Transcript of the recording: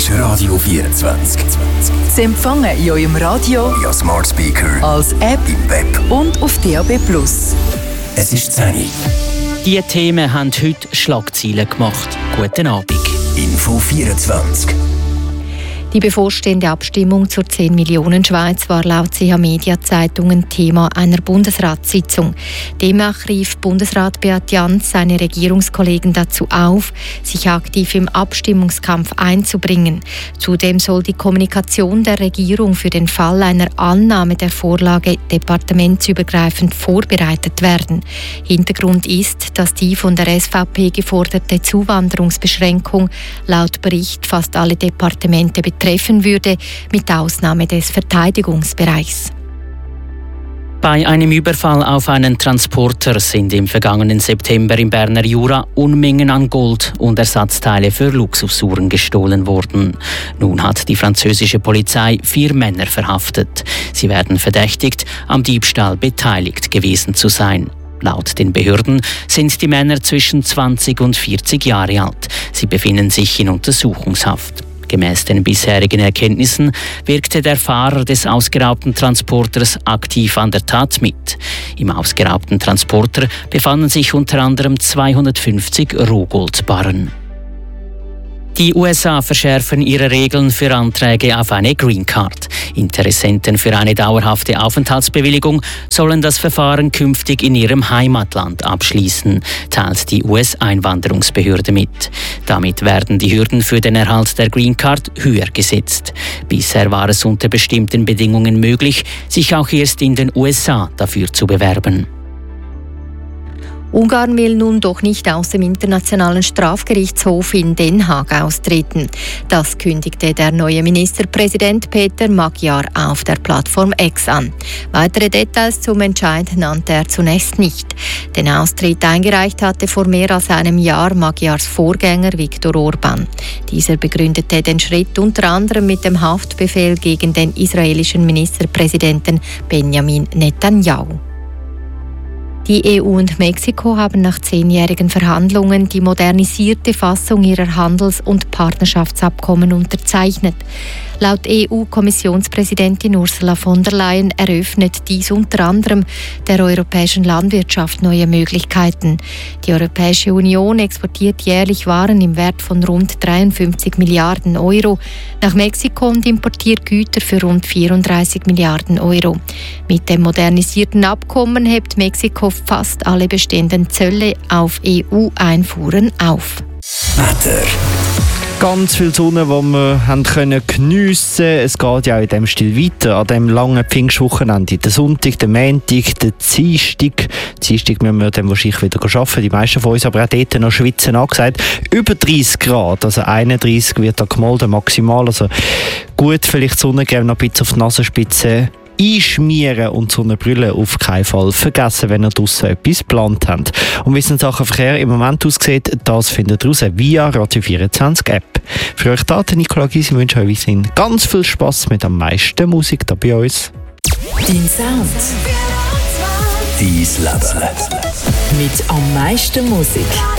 ist Radio 24. Sie empfangen in eurem Radio, via Smart Speaker, als App im Web und auf DAB+. Es ist 10 Uhr. Diese Themen haben heute Schlagzeilen gemacht. Guten Abend. Info 24. Die bevorstehende Abstimmung zur 10 Millionen Schweiz war laut CH Media Zeitungen Thema einer Bundesratssitzung. Demnach rief Bundesrat Beat Jans seine Regierungskollegen dazu auf, sich aktiv im Abstimmungskampf einzubringen. Zudem soll die Kommunikation der Regierung für den Fall einer Annahme der Vorlage departementsübergreifend vorbereitet werden. Hintergrund ist, dass die von der SVP geforderte Zuwanderungsbeschränkung laut Bericht fast alle Departemente treffen würde, mit Ausnahme des Verteidigungsbereichs. Bei einem Überfall auf einen Transporter sind im vergangenen September im Berner Jura Unmengen an Gold und Ersatzteile für Luxusuhren gestohlen worden. Nun hat die französische Polizei 4 Männer verhaftet. Sie werden verdächtigt, am Diebstahl beteiligt gewesen zu sein. Laut den Behörden sind die Männer zwischen 20 und 40 Jahre alt. Sie befinden sich in Untersuchungshaft. Gemäss den bisherigen Erkenntnissen wirkte der Fahrer des ausgeraubten Transporters aktiv an der Tat mit. Im ausgeraubten Transporter befanden sich unter anderem 250 Rohgoldbarren. Die USA verschärfen ihre Regeln für Anträge auf eine Green Card. Interessenten für eine dauerhafte Aufenthaltsbewilligung sollen das Verfahren künftig in ihrem Heimatland abschließen, teilt die US-Einwanderungsbehörde mit. Damit werden die Hürden für den Erhalt der Green Card höher gesetzt. Bisher war es unter bestimmten Bedingungen möglich, sich auch erst in den USA dafür zu bewerben. Ungarn will nun doch nicht aus dem Internationalen Strafgerichtshof in Den Haag austreten. Das kündigte der neue Ministerpräsident Peter Magyar auf der Plattform X an. Weitere Details zum Entscheid nannte er zunächst nicht. Den Austritt eingereicht hatte vor mehr als einem Jahr Magyars Vorgänger Viktor Orbán. Dieser begründete den Schritt unter anderem mit dem Haftbefehl gegen den israelischen Ministerpräsidenten Benjamin Netanyahu. Die EU und Mexiko haben nach 10-jährigen Verhandlungen die modernisierte Fassung ihrer Handels- und Partnerschaftsabkommen unterzeichnet. Laut EU-Kommissionspräsidentin Ursula von der Leyen eröffnet dies unter anderem der europäischen Landwirtschaft neue Möglichkeiten. Die Europäische Union exportiert jährlich Waren im Wert von rund 53 Milliarden Euro nach Mexiko und importiert Güter für rund 34 Milliarden Euro. Mit dem modernisierten Abkommen hebt Mexiko fast alle bestehenden Zölle auf EU-Einfuhren auf. Wetter. Ganz viel Sonne, die wir haben können geniessen. Es geht ja auch in diesem Stil weiter. An diesem langen Pfingstwochenende. Der Sonntag, der Montag, der Dienstag. Dienstag müssen wir dann wahrscheinlich wieder arbeiten. Die meisten von uns, aber auch dort noch schwitzen angesagt. Über 30 Grad, also 31 wird da gemolden, maximal. Also gut, vielleicht Sonnencreme noch ein bisschen auf die Nasenspitze einschmieren und Sonnenbrille auf keinen Fall vergessen, wenn ihr draussen etwas geplant habt. Und wie es in Sachen Verkehr im Moment aussieht, das findet ihr raus via Radio 24 App. Für euch da, Nicola Gysi, wünsche euch weiterhin ganz viel Spass mit am meisten Musik da bei uns. Dein Sound. Dein Leben. Mit am meisten Musik.